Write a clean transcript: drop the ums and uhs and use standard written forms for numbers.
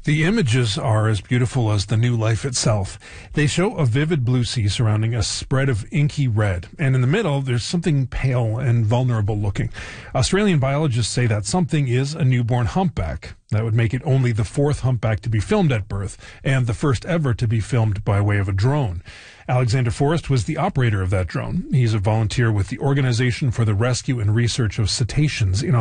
The images are as beautiful as the new life itself. They show a vivid blue sea surrounding a spread of inky red, and in the middle there's something pale and vulnerable looking. Australian biologists say that something is a newborn humpback. That would make it only the fourth humpback to be filmed at birth, and the first ever to be filmed by way of a drone. Alexander Forrest was the operator of that drone. He's a volunteer with the Organization for the Rescue and Research of Cetaceans in